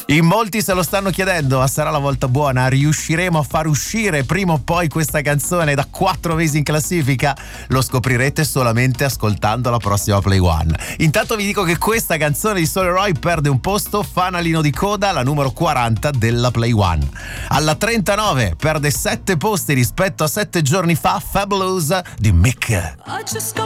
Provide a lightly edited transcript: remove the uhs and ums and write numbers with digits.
In molti se lo stanno chiedendo, ma sarà la volta buona? Riusciremo a far uscire prima o poi questa canzone da 4 mesi in classifica? Lo scoprirete solamente ascoltando la prossima Play One. Intanto vi dico che questa canzone di Sole Roy perde un posto, fanalino di coda, la numero 40 della Play One. Alla 39 perde 7 posti rispetto a 7 giorni fa, Fabulous di Mick.